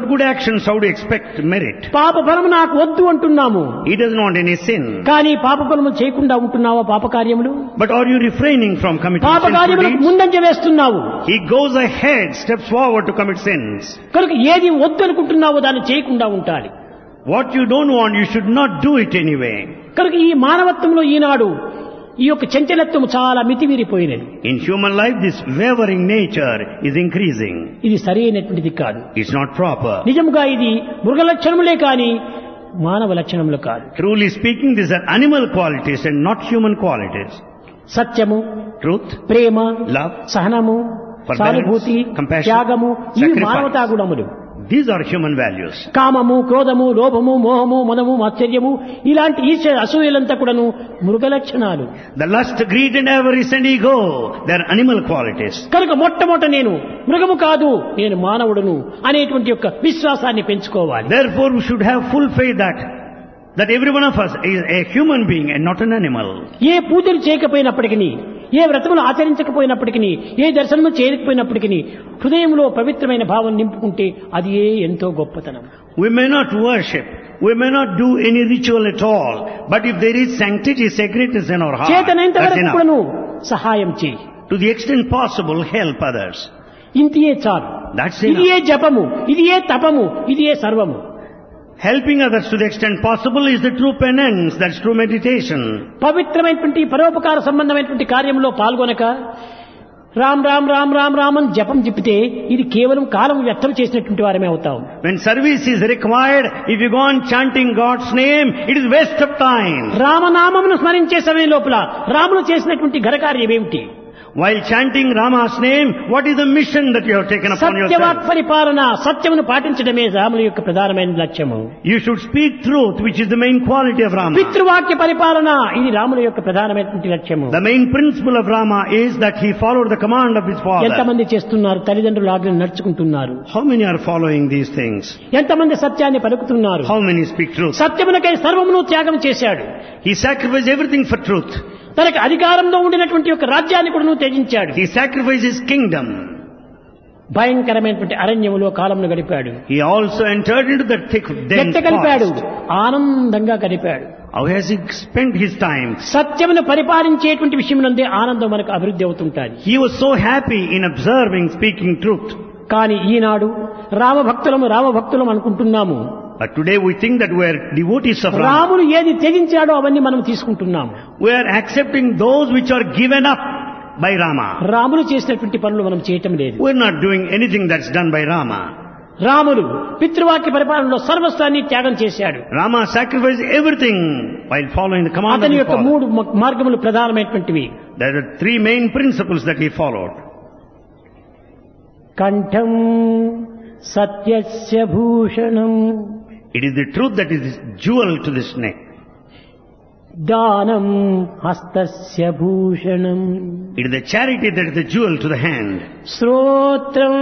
Good actions, how do you expect merit? పాప ఫలము నాకు వద్దు అంటున్నాము, He doesn't want any sin. కానీ పాప ఫలము చేయకుండా ఉంటున్నావా? పాప కార్యములు, But are you refraining from committing పాప sinful కార్యములకు deeds? ముందంజ వేస్తున్నావు. He goes ahead, steps forward to commit sins. కనుక ఏది వద్దు అనుకుంటున్నావో దాన్ని చేయకుండా ఉండాలి. What you don't want, you should not do it anyway. కనుక ఈ మానవత్వంలో ఈనాడు ఈ యొక్క చంచలత్వం చాలా మితిమీరిపోయినది. In human life, this wavering nature is increasing. ఇది సరైనటువంటిది కాదు. It's not proper. నిజముగా ఇది మృగ లక్షణములే కాని మానవ లక్షణములు కాదు. Truly speaking, these are animal qualities and not human qualities. సత్యము, Truth, ప్రేమ, love, సహనము, forbearance, సానుభూతి, compassion, త్యాగము ఇవి sacrifice. మానవతా గుణములు. These are human values. కామము, క్రోధము, లోభము, మోహము, మదము, మాత్సర్యము ఇలాంటి ఈర్ష్య అసూయలంతా కూడాను మృగ లక్షణాలు. The lust, greed and avarice and ego, they are animal qualities. కనుక మొట్టమొదట నేను మృగము కాదు, నేను మానవుడును అనేటువంటి యొక్క విశ్వాసాన్ని పెంచుకోవాలి. Therefore, we should have full faith that every one of us is a human being and not an animal. ఏ పూజలు చేయకపోయినప్పటికీ, ఏ వ్రతములు ఆచరించకపోయినప్పటికీ, ఏ దర్శనము చేయకపోయినప్పటికీ హృదయంలో పవిత్రమైన భావం నింపుకుంటే అది ఎంతో గొప్పతనం. We may not worship, we may not do any ritual at all, but if there is sanctity, sacredness in our heart, చేతనైనంత that's వరకు enough. కూడాను సహాయం చేయి. To the extent possible, help others. ఇంతియే చాలు. That's ఇది enough. ఏ జపము, ఇది ఏ తపము, ఇది ఏ సర్వము. Helping others to the extent possible is the true penance, that's true meditation. పవిత్రమైనటువంటి పరోపకార సంబంధమైనటువంటి కార్యంలో పాల్గొనక రామ్ రామ్ రామ్ రామ్ రామ్ అని జపం చెప్పితే ఇది కేవలం కాలం వ్యర్థం చేసినటువంటి వారమే అవుతాం. When service is required, if you go on chanting God's name, it is waste of time. రామనామమును స్మరించే సమయం లోపల రాములు చేసినటువంటి ఘనకార్యం ఏమిటి? While chanting Rama's name, what is the mission that you have taken upon సత్యవాక్ yourself? పరిపాలన, సత్యమును పాటించడమే రాముల యొక్క ప్రధానమైన లక్ష్యము. You should speak truth, which is the main quality of Rama. పితృవాక్య పరిపాలన ఇది రాముల యొక్క ప్రధానమైనటువంటి లక్ష్యము. The main principle of Rama is that he followed the command of his father. ఎంతమంది చేస్తున్నారు? తల్లిదండ్రుల ఆజ్ఞను నడుచుకుంటున్నారు. How many are following these things? ఎంతమంది సత్యాన్ని పలుకుతున్నారు? How many speak truth? సత్యమునకై సర్వమును త్యాగం చేశాడు. He sacrificed everything for truth. తనకు అధికారంలో ఉండినటువంటి యొక్క రాజ్యాన్ని కూడా త్యజించాడు. He sacrificed his kingdom. భయంకరమైనటువంటి అరణ్యములో కాలమును గడిపాడు. He also entered into the thick, dense ఎంత గడిపాడు? forest. ఆనందంగా గడిపాడు. How has he spent his time? సత్యమును పరిపాలించేటువంటి విషయమునందే ఆనందం మనకు అభివృద్ధి అవుతుంటాది. He was so happy in observing, speaking truth. కానీ ఈనాడు రామభక్తులం అనుకుంటున్నాము. But today we think that we are devotees of Rama. రాముడు ఏది త్యజించాడో అవన్నీ మనం తీసుకుంటున్నాము. We are accepting those which are given up by Rama. రాముడు చేసినటువంటి పనులు మనం చేయటం లేదు. We are not doing anything that's done by Rama. రాముడు పితృవాక్య పరిపాలనలో సర్వస్వాన్ని త్యాగం చేశాడు. Rama sacrificed everything while following the command of అతని his యొక్క father. 3 మార్గములు ప్రధానమైనటువంటివి. There are 3 main principles that he followed. కంఠం సత్యస్య Bhushanam, It is the truth that is jewel to this neck. దానం హస్తస్య Bhushanam, It is the charity that is the jewel to the hand. శ్రోత్రం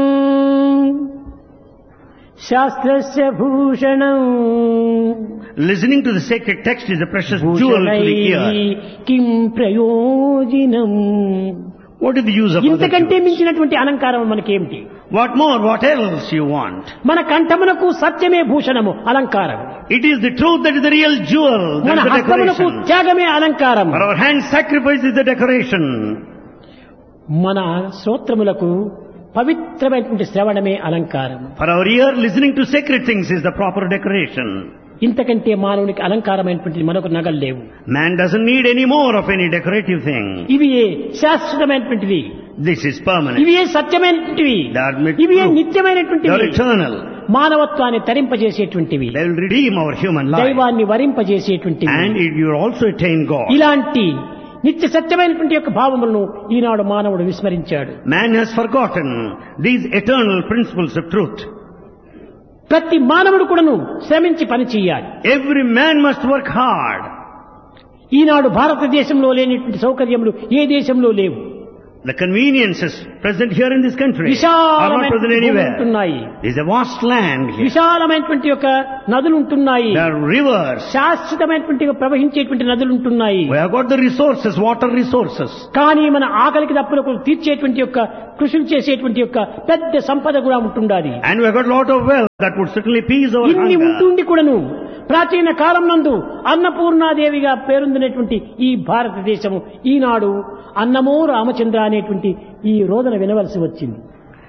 శాస్త్రస్య Bhushanam, Listening to the sacred text is a precious jewel to the ear. కిం ప్రయోజనం. What is the use of other ఇంతకంటే jewels? మించినటువంటి అలంకారం మనకేమిటి? What more? What else you want? మన కంఠమునకు సత్యమే భూషణము, అలంకారం. It is the truth that is the real jewel. మన That's the హస్తమునకు decoration. త్యాగమే అలంకారం. For our hand, sacrifice is the decoration. మన శ్రోత్రములకు పవిత్రమైనటువంటి శ్రవణమే అలంకారం. For our ear, listening to sacred things is the proper decoration. ఇంతకంటే మానవునికి అలంకారమైనటువంటి మరొక నగలు లేవు. Man doesn't need any more of any decorative thing. ఇవి శాశ్వతమైనటువంటివి, This is permanent. ఇవి సత్యమైనటువంటివి, They are made ఇవి true. They నిత్యమైనటువంటివి, are eternal. మానవత్వాన్ని తరింపజేసేటువంటివి, They will redeem our human life. దైవాన్ని వరింపజేసేటువంటివి. And you will also attain God. ఇలాంటి నిత్య సత్యమైనటువంటి యొక్క భావములను ఈనాడు మానవుడు విస్మరించాడు. Man has forgotten these eternal principles of truth. ప్రతి మానవుడు కూడాను శ్రమించి పని చేయాలి. Every man must work hard. ఈనాడు భారతదేశంలో లేనిటువంటి సౌకర్యములు ఏ దేశంలో లేవు. The conveniences present here in this country are not present anywhere. There is a vast land here. విశాలమైనటువంటి యొక్క నదులు ఉంటున్నాయి. There are rivers. శాశ్వతమైనటువంటి ప్రవహించేటువంటి నదులు ఉంటున్నాయి. We have got the resources, water resources. కానీ మన ఆకలికి దప్పులకు తీర్చేటువంటి యొక్క కృషులు చేసేటువంటి యొక్క పెద్ద సంపద కూడా ఉంటుండాలి. And we have got a lot of wealth that would certainly appease our ఇన్ని hunger. ఉంటుండి కూడాను ప్రాచీన కాలం నందు అన్నపూర్ణాదేవిగా పేరొందినటువంటి ఈ భారతదేశము ఈనాడు అన్నమో రామచంద్ర అనేటువంటి ఈ రోదన వినవలసి వచ్చింది.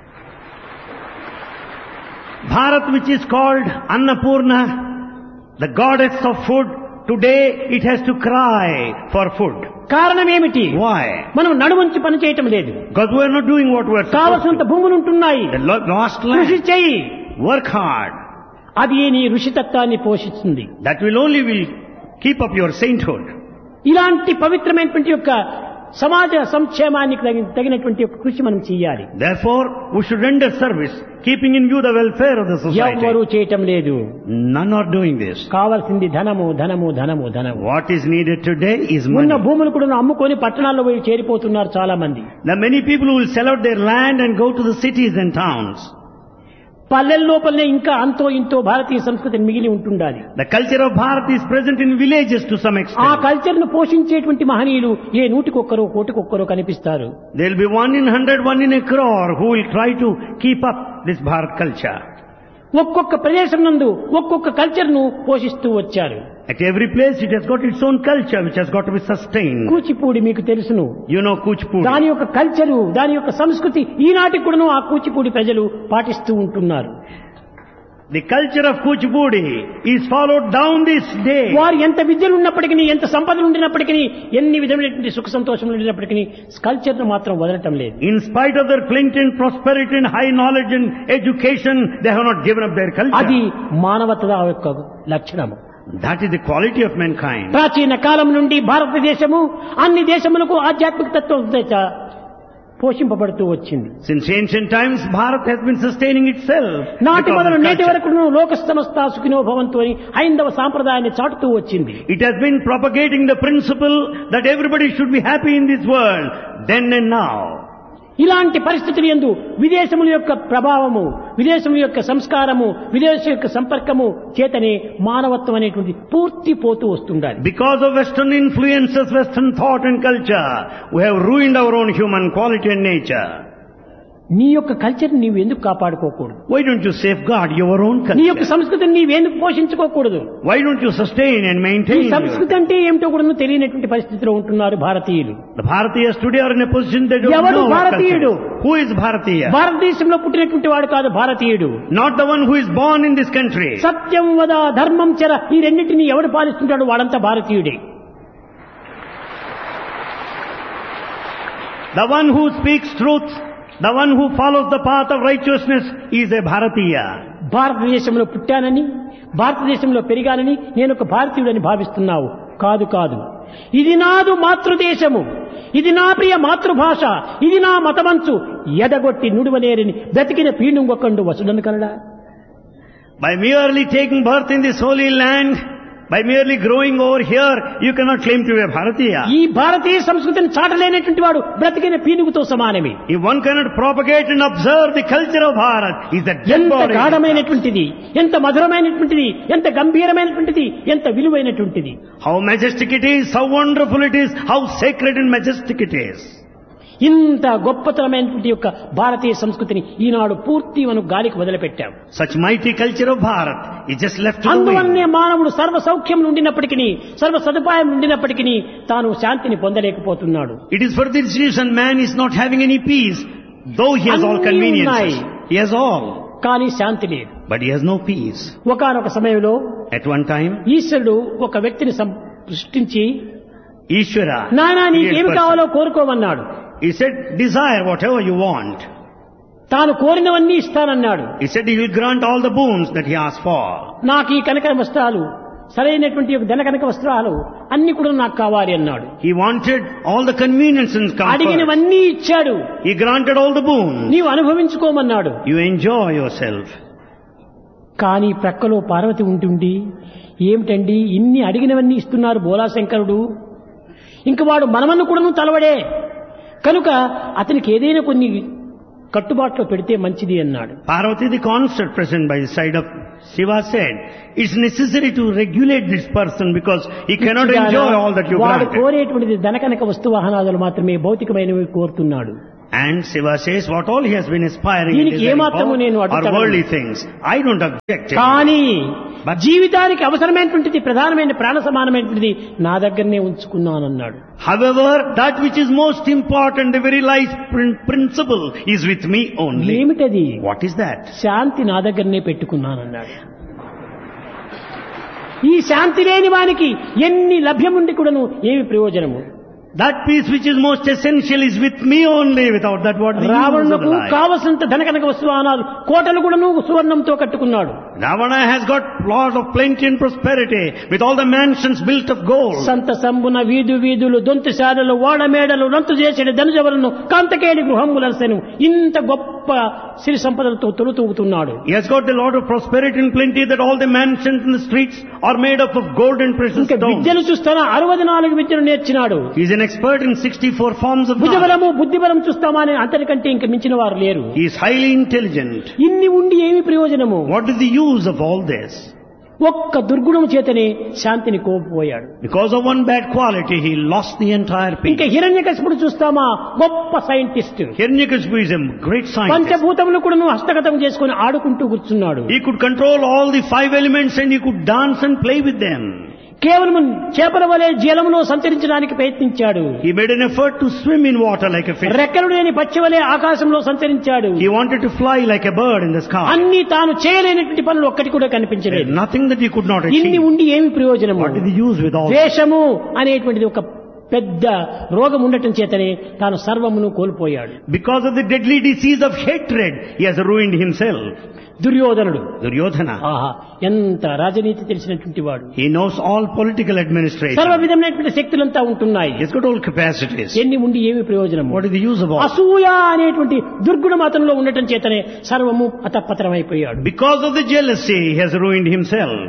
Bharat, which is called Annapurna, the goddess of food, today it has to cry for food. కారణం ఏమిటి? Why? మనం నడువంచి పని చేయటం లేదు. Because we are not doing what we are supposed to. కావలసినంత భూములు ఉంటున్నాయి. The lost కృషి land. చెయ్యి. Work hard. అది నీ ఋషితత్వాన్ని పోషిస్తుంది. That will keep up your sainthood. ఇలాంటి పవిత్రమైనటువంటి యొక్క సమాజ సంక్షేమానికి తగినటువంటి యొక్క కృషి మనం చేయాలి. Therefore, we should render service, keeping in view the welfare of the society. ఎవరు చేయటం లేదు. None are doing this. కావాల్సింది ధనము ధనము ధనము ధనము. What is needed today is ఉన్న money. భూములు కూడా అమ్ముకొని పట్టణాల్లో పోయి చేరిపోతున్నారు చాలా మంది. There are many people who will sell out their land and go to the cities and towns. పల్లెల లోపలనే ఇంకా అంతో ఇంతో భారతీయ సంస్కృతి మిగిలి ఉంటుండాలి. The culture of Bharat is present in villages to some ఆ extent. కల్చర్ ను పోషించేటువంటి మహనీయులు ఏ నూటికొక్కరో కోటికొక్కరో కనిపిస్తారు. There will be 1 in 100, 1 in a crore who will try to keep up this Bharat culture. ఒక్కొక్క ప్రదేశం నందు ఒక్కొక్క కల్చర్ ను పోషిస్తూ వచ్చారు. At every place it has got its own culture which has got to be sustained. Kuchipudi మీకు తెలుసును. You know Kuchipudi. దాని యొక్క కల్చరు దాని యొక్క సంస్కృతి ఈనాటికి కూడాను ఆ కూచిపూడి ప్రజలు పాటిస్తూ ఉంటున్నారు. The culture of Kuchipudi is followed down this day. వారు ఎంత విద్యలు ఉన్నప్పటికీ ఎంత సంపదలు ఉండినప్పటికీ ఎన్ని విధమైనటువంటి సుఖ సంతోషములు ఉండినప్పటికీ కల్చర్ ను మాత్రం వదలటం లేదు. In spite of their plenty and prosperity and high knowledge and education, they have not given up their culture. అది మానవత యొక్క లక్షణము. That is the quality of mankind. ప్రాచీన కాలం నుండి భారతదేశము అన్ని దేశములకు ఆధ్యాత్మిక తత్వం పోషింపబడుతూ వచ్చింది. Since ancient times, Bharat has been sustaining itself. నాటి మొదలు నేటి వరకు లోక సమస్త సుఖినో భవంతు అని హైందవ సాంప్రదాయాన్ని చాటుతూ వచ్చింది. It has been propagating the principle that everybody should be happy in this world, then and now. ఇలాంటి పరిస్థితులు యందు విదేశముల యొక్క ప్రభావము, విదేశముల యొక్క సంస్కారము, విదేశం యొక్క సంపర్కము చేతనే మానవత్వం అనేటువంటి పూర్తి పోతూ వస్తుండాలి. Because of Western influences, Western thought and culture, we have ruined our own human quality and nature. నీ యొక్క కల్చర్ నీవు ఎందుకు కాపాడుకోకూడదు? Why don't you safeguard your own నీ యొక్క culture? సంస్కృతిని నీవెందుకు పోషించుకోకూడదు? Why don't you sustain and ఈ maintain సంస్కృతి అంటే ఏమిటో కూడా తెలియనటువంటి పరిస్థితిలో ఉంటున్నారు భారతీయులు. The Bharatiyas today are in a position they don't ఎవడు know what culture భారతీయుడు? is. Who is Bharatiya? భారతదేశంలో పుట్టినటువంటి వాడు కాదు భారతీయుడు. Not the one who is born in this country. సత్యం వద ధర్మం చర ఈ రెండింటిని ఎవడు పాలిస్తుంటాడు వాడంతా భారతీయుడే. The one who speaks truth, the one who follows the path of righteousness is a Bharatiya. భారతదేశంలో పుట్టానని భారతదేశంలో పెరిగానని నేను ఒక భారతీయుడని భావిస్తున్నావు. కాదు కాదు, ఇది నాదు మాతృదేశము, ఇది నా ప్రియ మాతృభాష, ఇది నా మతమంచు ఎదగొట్టి నుడువనేరిని బ్రతికిన పీనుంగొకండు వసుడను కలడా. By merely taking birth in this holy land, by merely growing over here, you cannot claim to be a Bharatiya. ఈ భారతీయ సంస్కృతిని చాటలేనటువంటి వాడు బ్రతికిన పీనుగుతో సమానమే. If one cannot propagate and observe the culture of Bharat, is a dead ఎంత body. గాఢమైనటువంటిది, ఎంత మధురమైనటువంటిది, ఎంత గంభీరమైనటువంటిది, ఎంత విలువైనటువంటిది. How majestic it is, how wonderful it is, how sacred and majestic it is. ఇంత గొప్పతనమైనటువంటి యొక్క భారతీయ సంస్కృతిని ఈనాడు పూర్తి మనం గాలికి వదిలిపెట్టాం. Such mighty culture of Bharat is just left to the అందువల్లనే wind. మానవుడు సర్వ సౌఖ్యం ఉండినప్పటికీ సర్వ సదుపాయం ఉండినప్పటికీ తాను శాంతిని పొందలేకపోతున్నాడు. It is for this reason man is not having any peace, though he has all అన్నీ conveniences. ఉన్నాయి. He has all, కానీ శాంతి లేదు. but he has no peace. ఒకానొక సమయంలో At one time, ఈశ్వరుడు ఒక వ్యక్తిని సృష్టించి Ishvara, నాయనా నీకేమి created కావాలో person. కోరుకోమన్నాడు. He said, desire whatever you want. తాను కోరినవన్నీ ఇస్తానన్నాడు. He said he will grant all the boons that he asked for. నాకు ఈ కనక వస్త్రాలు, సరైనటువంటి ధన కనక వస్త్రాలు అన్ని కూడా నాకు కావాలి అన్నాడు. He wanted all the convenience and comfort. అడిగినవన్నీ ఇచ్చాడు. He granted all the boons. నీవు అనుభవించుకోమన్నాడు. You enjoy yourself. కానీ ప్రక్కలో పార్వతి ఉంటుండి ఏమిటండి ఇన్ని అడిగినవన్నీ ఇస్తున్నారు బోలాశంకరుడు, ఇంక వాడు మనమన్ను కూడాను తలవడే, కనుక అతనికి ఏదైనా కొన్ని కట్టుబాట్లో పెడితే మంచిది అన్నాడు. Parvati, the consort present by the side of Shiva, said, it's necessary to regulate this person because he cannot enjoy all that you వాడు granted. కోరేటువంటిది ధనకనక వస్తు వాహనాలు మాత్రమే, భౌతికమైనవి కోరుతున్నాడు. And Shiva says, what all he has been aspiring దీనికి is ఏమాత్రము నేను are అడ్డుపడను. worldly things. I don't object. కానీ But- జీవితానికి అవసరమైనటువంటిది, ప్రధానమైన ప్రాణ సమానమైనటువంటిది నా దగ్గరనే ఉంచుకున్నానన్నాడు. However, that which is most important, the very life principle is with me only. ఏమిటది? What is that? శాంతి నా దగ్గరనే పెట్టుకున్నానన్నాడు. ఈ శాంతి లేని వానికి ఎన్ని లభ్యముండి కూడాను ఏమి ప్రయోజనము? That peace which is most essential is with me only. Without that, what is the use of రావణులకు life? కావలసినంత ధనకనక వస్తువాహనాలు కోటలు కూడాను సువర్ణంతో కట్టుకున్నాడు. Ravana has got lot of plenty and prosperity with all the mansions built of gold. సంత సంబున వీధు వీధులు దొంతుశాలలు వాడ మేడలు రంతు చేసేడు ధనుజవలను కాంతకేలి గృహములసెను ఇంత గొప్ప సిరి సంపదలతో తొలుతూగుతున్నాడు. He has got a lot of prosperity and plenty that all the mansions in the streets are made up of gold and precious ఇంకా stones. విద్యను చూస్తానా 64 విద్యను నేర్చినాడు. He is an expert in 64 forms of knowledge. భుజబలము బుద్ధిబలం చూస్తామా అని అంతకంటే ఇంక మించిన వారు లేరు. He is highly intelligent. ఇన్ని ఉండి ఏమి ప్రయోజనము? What is the use of all this? ఒక్క దుర్గుణము చేతనే శాంతిని కోల్పోయాడు. Because of one bad quality, he lost the entire ఇంకా peace. హిరణ్యకశిపుడు చూస్తామా, గొప్ప scientist. Hiranyakashipu is a great scientist. పంచభూతములు కూడా హస్తగతం చేసుకుని ఆడుకుంటూ కూర్చున్నాడు. He could control all the 5 elements and he could dance and play with them. కేవలం చేపల వలె జలములో సంచరించడానికి ప్రయత్నించాడు. He made an effort to swim in water like a fish. రెక్కలు లేని పక్షి వలె ఆకాశంలో సంచరించాడు. He wanted to fly like a bird in the sky. అన్ని తాను చేయలేనటువంటి పనులు ఒక్కటి కూడా కనిపించలేదు. There's nothing that he could not ఇన్ని achieve. ఉండి ఏమి ప్రయోజనము? What is the use with all this? ద్వేషము అనేటువంటిది ఒక పెద్ద రోగం ఉండటం చేతనే తాను సర్వమును కోల్పోయాడు. Because of the deadly disease of hatred, he has ruined himself. దుర్యోధనుడు Duryodhana. ఆహా ఎంత రాజనీతి తెలిసినటువంటి వాడు. He knows all political administration. సర్వ విధమైనటువంటి శక్తులంతా ఉంటున్నాయి. He's got all capacities. ఎన్ని ఉండి ఏమి ప్రయోజనము? What is the use of all? అసూయ అనేటువంటి దుర్గుణం అతనిలో ఉండటం చేతనే సర్వము అతపతరమైపోయాడు. Because of the jealousy, he has ruined himself.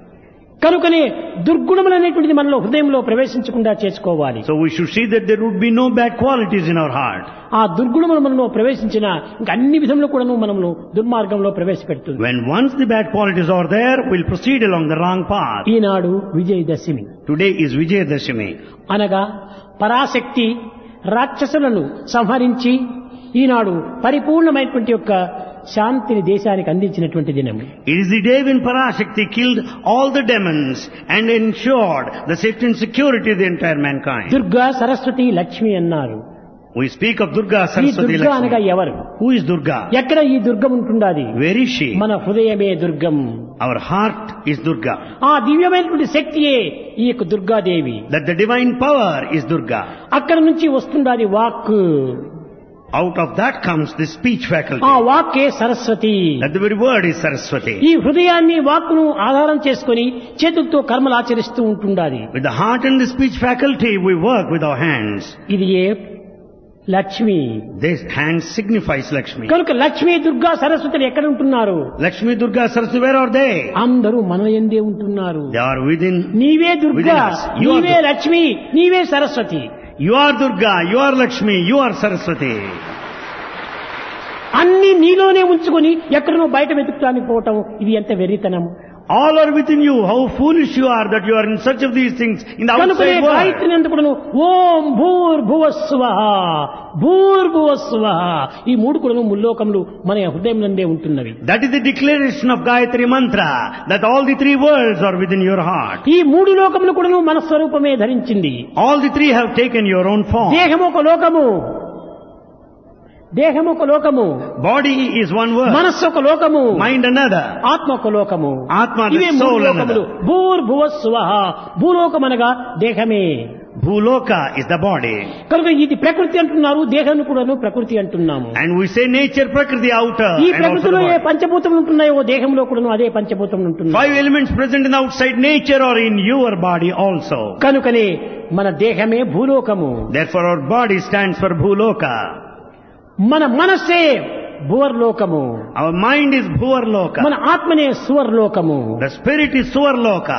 కనుకనే దుర్గుణములు అనేటువంటిది మనలో హృదయంలో ప్రవేశించకుండా చేసుకోవాలి. So we should see that there would be no bad qualities in our heart. ఆ దుర్గుణములు మనలో ప్రవేశించిన ఇంకా అన్ని విధంలో కూడా మనము దుర్మార్గంలో ప్రవేశపెడుతుంది. When once the bad qualities are there, we'll proceed along the wrong path. Eenadu Vijayadashami Today is Vijayadashami. అనగా పరాశక్తి రాక్షసులను సంహరించి ఈనాడు పరిపూర్ణమైనటువంటి యొక్క శాంతిని దేశానికి అందించినటువంటి దినం. It is the day when Parashakti killed all the demons and ensured the safety and security of the entire mankind. Durga Saraswati Lakshmi అన్నారు. We speak of Durga, ఈ Saraswati, దుర్గా అనగా Lakshmi. ఎవరు? Who is Durga? ఎక్కడ ఈ దుర్గం ఉంటుండాది? Where is she? మన హృదయమే దుర్గం. Our heart is Durga. ఆ దివ్యమైనటువంటి శక్తియే ఈ యొక్క Durgadevi. That the divine power is Durga. అక్కడ నుంచి వస్తుండాది walk. Out of that comes the speech faculty. ఆ వాక్కే Saraswati. That the very word is Saraswati. ఈ హృదయాన్ని వాక్కును ఆధారం చేసుకొని చేతులతో కర్మలు ఆచరిస్తూ ఉంటుండాలి. With the heart and the speech faculty, we work with our hands. ఇది ఏ Lakshmi. This hand signifies Lakshmi. కనుక లక్ష్మి దుర్గా సరస్వతులు ఎక్కడ ఉంటున్నారు? Lakshmi, Durga, Saraswati, where are they? అందరూ మన యందే ఉంటున్నారు. They are within. నీవే Durga, Within us. You are నీవే లక్ష్మి, నీవే Saraswati. You are Durga, you are Lakshmi, you are Saraswati. అన్ని నీలోనే ఉంచుకొని ఎక్కడనో బయట వెతుకుతానికి పోవటం ఇది ఎంత వెర్రితనం. All are within you. How foolish you are that you are in search of these things in the కనుకనే outside world. గాయత్రిని ఎందుకును ఓం భూర్భువస్వః భూర్భువస్వః ఈ మూడు కూడాను ముల్లోకములు మన హృదయం నందే ఉంటున్నవి. That is the declaration of Gayatri Mantra, that all the 3 worlds are within your heart. ఈ మూడు లోకములు కూడాను మన స్వరూపమే ధరించింది. All the 3 have taken your own form. దేహము ఒక లోకము, దేహము ఒక లోకము, Body is one world, మనస్సు ఒక లోకము, mind another. ఆత్మ ఒక లోకము. Atma, ఇవే the మూడు soul లోకములు. another. భూర్భువస్వః భూలోకం అనగా దేహమే. Bhuloka is the body. కనుక ఇది ప్రకృతి అంటున్నారు, దేహాన్ని కూడాను ప్రకృతి అంటున్నాము. And we say nature, Prakriti, outer. ఈ And also ప్రకృతిలో the ఏ body. పంచభూతములు ఉంటున్నాయో దేహంలో కూడాను అదే పంచభూతములు ఉంటున్నాయి. 5 elements present in the outside nature are in your body also. కనుకనే మన దేహమే భూలోకము, Therefore our body stands for Bhuloka. మన మనస్సే భువర్లోకము, Our mind is Bhuvarloka. మన ఆత్మనే సువర్లోకము. The spirit is Suvarloka.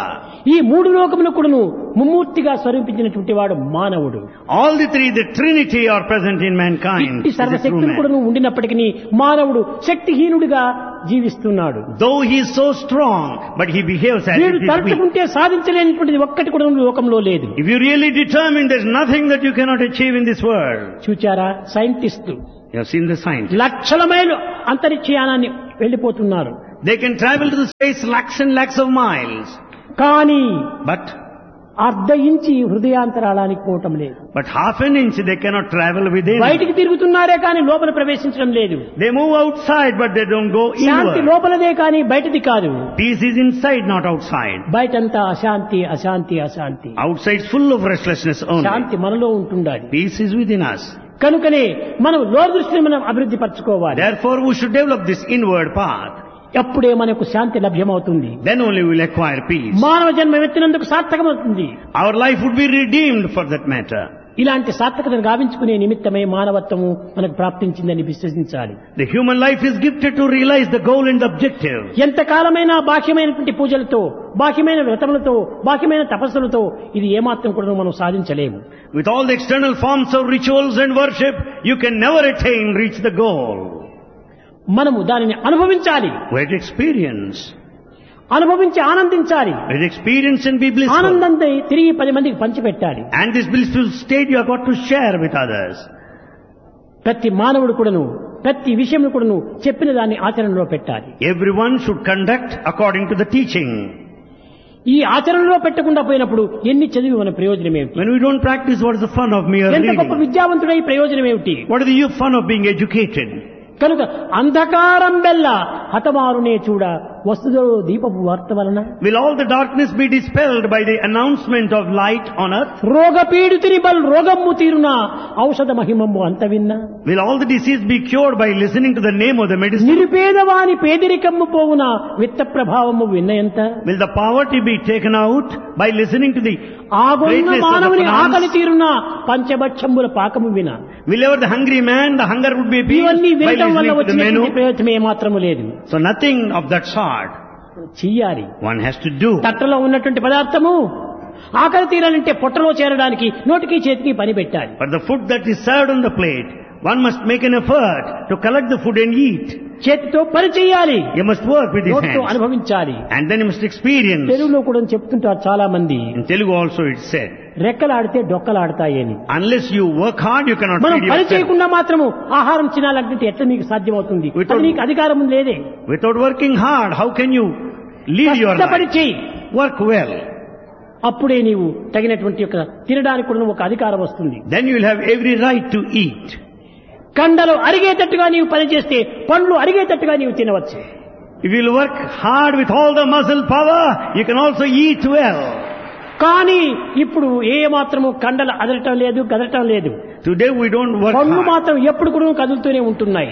ఈ మూడు లోకములకును ముమ్మూర్తిగా స్వరూపించినటువంటి వాడు మానవుడు. All the three, the Trinity, are present in mankind. ఇట్టి సర్వశక్తులు కూడా ఉండినప్పటికీ మానవుడు శక్తిహీనుడిగా జీవిస్తున్నాడు. Though he is so strong, but he behaves as if వీడు he is weak. తలుచుకుంటే సాధించలేనిటువంటిది ఒక్కటి కూడా లోకంలో లేదు. If you really determine, there is nothing that you cannot achieve in this world. చూచారా, సైంటిస్టులు You have seen the science. లక్షల మైలు అంతరిక్షయానాన్ని వెళ్లిపోతున్నారు. They can travel to the space lakhs and lakhs of miles. కానీ But అర్ధ ఇంచి హృదయాంతరాళానికి పోవటం లేదు. half an inch they cannot travel within. బయటికి తిరుగుతున్నారే కానీ లోపల ప్రవేశించడం లేదు. They move outside, but they don't go Shanti inward. లోపలదే కానీ బయటిది కాదు. Peace is inside, not outside. బయటంతా అశాంతి అశాంతి అశాంతి. Outside is full of restlessness only. శాంతి మనలో ఉంటుండాలి. Peace is within us. కనుకనే మనం లోదృష్టిని మనం అభివృద్ధి పరచుకోవాలి. Therefore, we should develop this inward path. అప్పుడే మనకు శాంతి లభ్యమవుతుంది. Then only we will acquire peace. మానవ జన్మ ఎత్తినందుకు సార్థకమవుతుంది. Our life would be redeemed for that matter. ఇలాంటి సార్థకతను గావించుకునే నిమిత్తమే మానవత్వము మనకు ప్రాప్తించిందని విశ్వసించాలి. The human life is gifted to realize the goal and the objective. ఎంతకాలమైనా బాహ్యమైనటువంటి పూజలతో, బాహ్యమైన వ్రతములతో, బాహ్యమైన తపస్సులతో ఇది ఏమాత్రం కూడా మనం సాధించలేము. With all the external forms of rituals and worship, you can never reach the goal. మనము దానిని అనుభవించాలి. With experience. అనుభవించి ఆనందించాలి. With experience and be blissful. ఆనందంతో తిరిగి 10 మందికి పంచిపెట్టాలి. And this blissful state you have got to share with others. ప్రతి మానవుడు కూడాను ప్రతి విషయం కూడాను చెప్పిన దాన్ని ఆచరణలో పెట్టాలి. Everyone should conduct according to the teaching. ఈ ఆచరణలో పెట్టకుండా పోయినప్పుడు ఎన్ని చదివి మన ప్రయోజనం ఏమిటి? When we don't practice, what is the fun of mere ఎంత గొప్ప reading? విద్యావంతుడై ప్రయోజనం ఏమిటి? What is the fun of being educated? కనుక అంధకారం బెల్ల హతమారునే చూడ వస్తుదో దీపపు వార్త వలన. Will all the darkness be dispelled by the announcement of light on earth? రోగ పీడితుని బల్ రోగమ్ము తీరున ఔషధ మహిమమ్ము అంత విన్నా. Will all the disease be cured by listening to the name of the medicine? నిరుపేదవాని పేదరికమ్ము పోవున విత్త ప్రభావము విన్నయంత. Will the poverty be taken out by listening to the ఆగొన్న greatness of the మానవుని ఆకలి finance? తీరున పంచభక్షముల పాకము విన. Will ever the hungry man, the hunger would be ఇవన్నీ appeased by వినటం వల్ల listening to the వచ్చిన menu? ప్రయోజనం ఏమాత్రము లేదు. So nothing of that sort చెయ్యాలి. one has to do. తట్టలో ఉన్నటువంటి పదార్థము ఆకలి తీరాలంటే పొట్టలో చేరడానికి నోటికి చేతికి పని పెట్టాలి. But the food that is served on the plate, one must make an effort to collect the food and eat. చేతితో పని చేయాలి. You must work with his నోటితో hands. అనుభవించాలి. And then you must experience. తెలుగులో కూడా చెప్తుంటారు చాలా మంది, In Telugu also it's said, రెక్కలాడితే డొక్కలాడతాయని. unless you work hard, you cannot మనం feed పని yourself. చేయకుండా మాత్రము ఆహారం తినాలంటే ఎట్లా నీకు సాధ్యమవుతుంది? Without- అది నీకు అధికారం లేదే. Without working hard, how can you lead your కష్టపడి life? చెయ్యి. Work well. అప్పుడే నీవు తగినటువంటి యొక్క తినడానికి కూడా ఒక అధికారం వస్తుంది. Then you will have every right to eat. కండలు అరిగేటట్టుగా నీవు పని చేస్తే పండ్లు అరిగేటట్టుగా నీవు తినవచ్చు. If you will work hard with all the muscle power, you can also eat well. కానీ ఇప్పుడు ఏ మాత్రము కండలు అదలటం లేదు, కదలటం లేదు. Today we don't work పండ్లు hard. మాత్రం ఎప్పుడు కూడా కదులుతూనే ఉంటున్నాయి.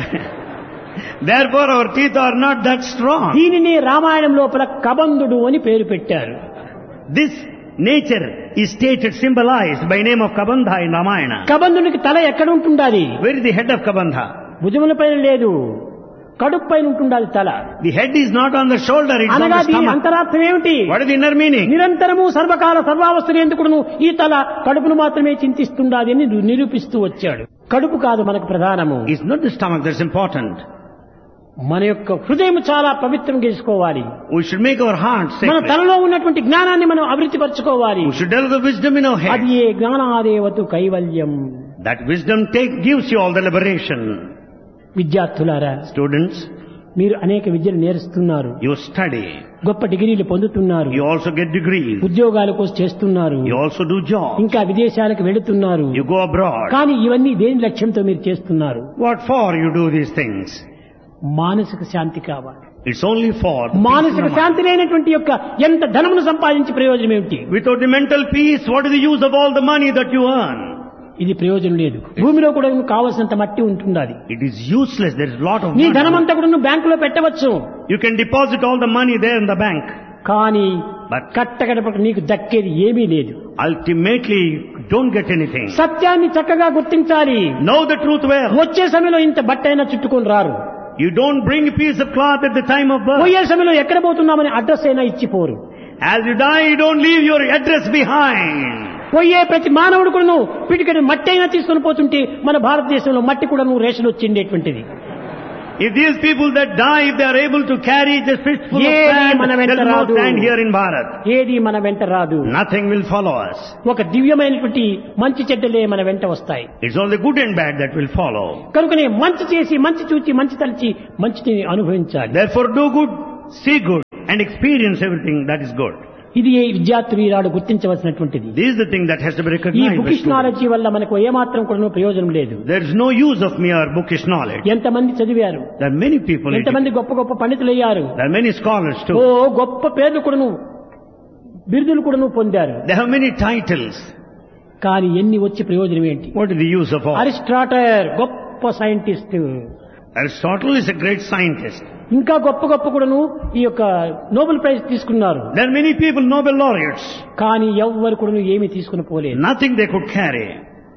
Therefore our teeth are not that strong. దీనిని రామాయణం లోపల కబంధుడు అని పేరు పెట్టారు. This nature is stated, symbolized by name of Kabandha in Ramayana. కబంధునికి తల ఎక్కడ ఉంటుండాలి? Where is the head of Kabandha? భుజముల పైన లేదు, కడుపు పైన ఉంటుండాలి తల. The head is not on the shoulder, it's on అనగా the దీని stomach. అంతరార్థం ఏమిటి? What is the inner meaning? నిరంతరము సర్వకాల సర్వావస్థలు ఎందుకును ఈ తల కడుపును మాత్రమే చింతిస్తుండాలి అని నిరూపిస్తూ వచ్చాడు. కడుపు కాదు మనకు ప్రధానము. It's not the stomach that's important. మన యొక్క హృదయం చాలా పవిత్రం చేసుకోవాలి. We should make our heart మన sacred. తలలో ఉన్నటువంటి జ్ఞానాన్ని మనం అభివృద్ధి పరచుకోవాలి. We should develop the wisdom in our అది head. ఏ జ్ఞానాదేవతు కైవల్యం. That wisdom gives you all the liberation. విద్యార్థులారా, Students, మీరు అనేక విద్యలు నేర్చుతున్నారు, you study. గొప్ప డిగ్రీలు పొందుతున్నారు, You also get degrees. ఉద్యోగాల కోసం చేస్తున్నారు, You also do jobs. ఇంకా విదేశాలకు వెళుతున్నారు. You go abroad. కానీ ఇవన్నీ దేని లక్ష్యంతో మీరు చేస్తున్నారు? What for you do these things? మానసిక శాంతి కావాలి. It's only for the peace in మానసిక the mind. శాంతి లేనటువంటి యొక్క ఎంత ధనమును సంపాదించి ప్రయోజనం ఏమిటి? Without the mental peace, what is the use of all the money that you earn? ఇది ప్రయోజనం లేదు. భూమిలో కూడా కావలసినంత మట్టి ఉంటుండాలి. It is useless. There is a lot of నీ money. ధనమంతా కూడా నువ్వు బ్యాంకులో పెట్టవచ్చు, You can deposit all the money there in the bank. కానీ But- కట్టగడపక నీకు దక్కేది ఏమీ లేదు. Ultimately, you don't get anything. సత్యాన్ని చక్కగా గుర్తించాలి. Know the truth well. వచ్చే సమయంలో ఇంత బట్ట అయినా చుట్టుకొని రారు. You don't bring a piece of cloth at the time of birth. పోయే సమయంలో ఎక్కడ పోతున్నామని అడ్రస్ అయినా ఇచ్చిపోరు. As you die, you don't leave your address behind. పోయే ప్రతి మానవుడు కూడాను పిటికెడు మట్టి అయినా తీసుకొని పోతుంటే మన భారతదేశంలో మట్టి కూడాను ration వచ్చిండేటువంటిది. If these people that die, if they are able to carry this fistful of sand, there is no sand here in Bharat. ఏది మన వెంట రాదు. Nothing will follow us. ఒక దివ్యమైనటువంటి మంచి చెడ్డలే మన వెంట వస్తాయి. It's only good and bad that will follow. కనుకనే మంచి చేసి మంచి చూచి మంచి తలచి మంచిని అనుభవించాలి. Therefore do good, see good and experience everything that is good. ఇది విద్యార్థులు ఈనాడు గుర్తించవలసినటువంటిది. This is the thing that has to be ఈ recognized. బుకిష్ నాలెడ్జ్ వల్ల మనకు ఏమాత్రం కూడా ప్రయోజనం లేదు. There is no use of mere bookish knowledge. ఎంతమంది చదివారు, There are many people. ఎంతమంది గొప్ప గొప్ప పండితులయ్యారు. There are many scholars too. గొప్ప పేర్లు కూడాను బిరుదులు కూడాను పొందారు. They have many titles. కానీ ఎన్ని వచ్చి ప్రయోజనం ఏంటి? What is the use of all? Aristotle గొప్ప scientist, Aristotle is a great scientist. ఇంకా గొప్ప గొప్ప కూడాను ఈ యొక్క నోబెల్ ప్రైజ్ తీసుకున్నారు. There are many people, Nobel laureates. కానీ ఎవ్వరు కూడాను ఏమీ తీసుకుని పోలేదు. Nothing they could carry.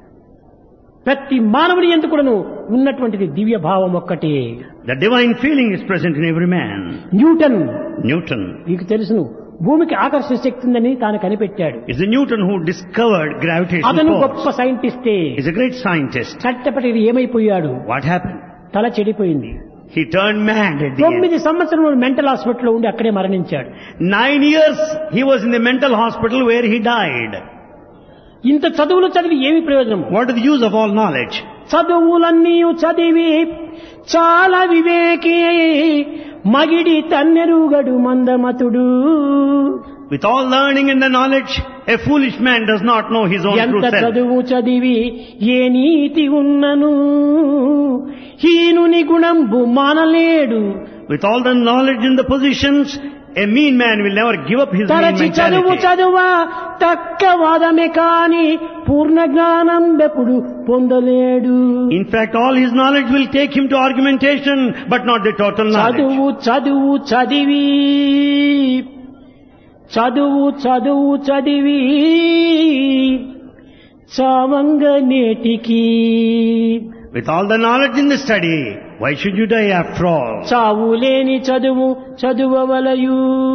ప్రతి మానవుని యందు కూడాను ఉన్నటువంటిది దివ్య భావం ఒక్కటే. The divine feeling is present in every man. Newton మీకు తెలుసును, భూమికి ఆకర్షణ శక్తి ఉందని తాను కనిపెట్టాడు. It's a Newton who discovered gravitational అతను force. గొప్ప సైంటిస్టే. He's a great scientist. చట్టపటి ఏమైపోయాడు? What happened? తల చెడిపోయింది. He turned mad at the 9 end. సంవత్సరములు మెంటల్ హాస్పిటల్లో ఉండి అక్కడే మరణించాడు. 9 years he was in the mental hospital where he died. ఇంత చదువులు చదివి ఏమి ప్రయోజనం? What is the use of all knowledge? చదువులన్నీ చదివి చాలా వివేకి మగిడి తన్నెరుగడు మందమతుడు. With all learning and the knowledge, a foolish man does not know his own true ఎంత self. చదువు చదివి ఏ నీతి ఉన్నను హీనుని గుణంబు మానలేడు. With all the knowledge and the positions, a mean man will never give up his mean తరచి చదువు mentality. చదువా తక్క వాదమే కాని పూర్ణ జ్ఞానం ఎప్పుడు పొందలేడు. In fact, all his knowledge will take him to argumentation, but not the total knowledge. చదువు చదివి చావంగ నేటికి. With all the knowledge in the study, why should you die after all? చావు లేని చదువవలయు.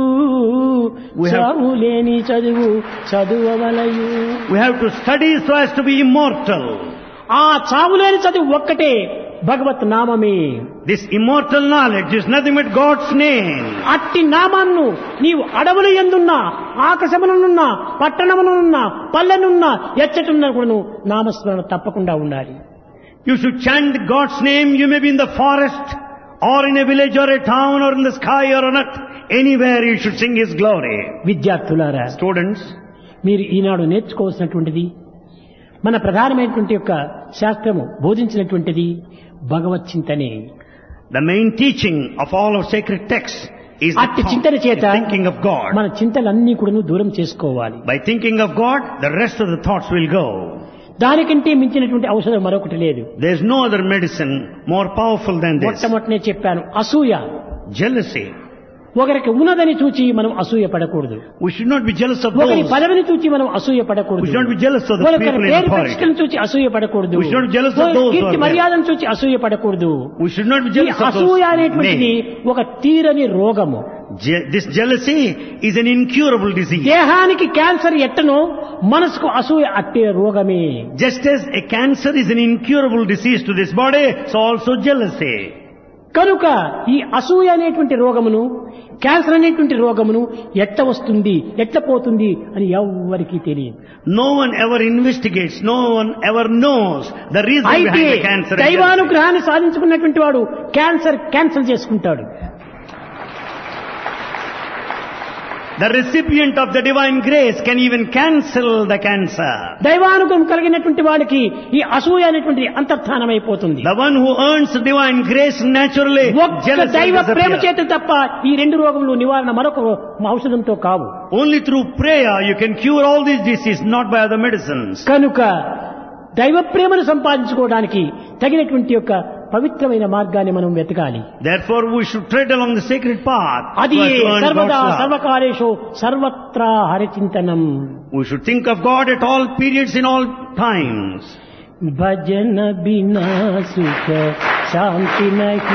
చావు లేని చదువవలయు. We have to study so as to be immortal. ఆ చావు లేని చదువు ఒక్కటే భగవత్ నామమే. This immortal knowledge is nothing but God's name. అట్టి నామాన్ని నీవు అడవులు ఎందున్నా, ఆకాశమునున్నా, పట్టణమునున్నా, పల్లెనున్నా, ఎచ్చటున్నా కూడా నామస్మరణ తప్పకుండా ఉండాలి. You should chant God's name. You may be in the forest or in a village or a town or in the sky or on earth. Anywhere you should sing His glory. విద్యార్థులారా, Students, మీరు ఈనాడు నేర్చుకోవాల్సినటువంటిది, మన ప్రధానమైనటువంటి యొక్క శాస్త్రము బోధించినటువంటిది భగవత్ చింతనే. the main teaching of all of sacred texts is the అట్టి చింతన చేత thinking of God. మన చింతలన్నీ కూడా దూరం చేసుకోవాలి. By thinking of God, the rest of the thoughts will go. దానికంటే మించినటువంటి ఔషధం మరొకటి లేదు. There is no other medicine more powerful than this. మొట్టమొదటినే చెప్పాను, అసూయ. Jealousy. ఒకరికి ఉన్నదని చూచి మనం అసూయ పడకూడదు. We should not be jealous of ఒకరి those. పదవిని చూచి మనం అసూయ పడకూడదు. We should not be jealous of the ఒకరి people in పేరు authority. ప్రతిష్టలను చూచి అసూయ పడకూడదు. We should not be jealous of those who Keerthi are మర్యాదను చూచి అసూయ పడకూడదు. We should not be ఈ jealous of అసూయ those. అనేటువంటిది Nay. ఒక తీరని రోగము. This jealousy is an incurable disease. దేహానికి క్యాన్సర్ ఎట్టనో మనసుకు అసూయ అట్టే రోగమే. Just as a cancer is an incurable disease to this body, so also jealousy. కనుక ఈ అసూయ అనేటువంటి రోగమును, క్యాన్సర్ అనేటువంటి రోగమును ఎట్ట వస్తుంది, ఎట్ట పోతుంది అని ఎవ్వరికీ తెలియదు. No one ever investigates, no one ever knows the reason అయితే behind the cancer. and jealousy. దైవానుగ్రహాన్ని సాధించుకున్నటువంటి వాడు క్యాన్సర్ చేసుకుంటాడు. The recipient of the divine grace can even cancel the cancer. దైవానుగ్రహం కలిగినటువంటి వాడికి ఈ అసూయ అనేటువంటి అంతర్ధానమైపోతుంది. The one who earns divine grace naturally, ఒక్క jealousy దైవ ప్రేమ disappears. చేత తప్ప ఈ రెండు రోగములు నివారణ మరొక ఔషధంతో కావు. Only through prayer you can cure all these diseases, not by other medicines. కనుక దైవ ప్రేమను సంపాదించుకోవడానికి తగినటువంటి యొక్క పవిత్రమైన మార్గాన్ని మనం వెతకాలి. Therefore we should tread along the sacred path. అది so as to earn సర్వదా God's love. సర్వకాలేషు సర్వత్రా హరిచింతనం. We should think of God at all periods, in all times. భజన బినా సుఖ శాంతి నహి.